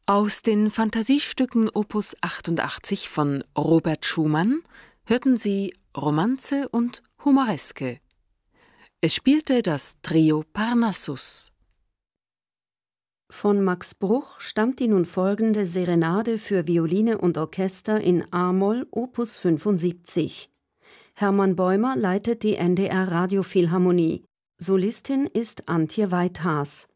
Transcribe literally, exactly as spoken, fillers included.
Aus den Fantasiestücken Opus achtundachtzig von Robert Schumann hörten Sie Romanze und Humoreske. Es spielte das Trio Parnassus. Von Max Bruch stammt die nun folgende Serenade für Violine und Orchester in a-Moll Opus fünfundsiebzig. Hermann Bäumer leitet die N D R Radiophilharmonie. Solistin ist Antje Weithaas.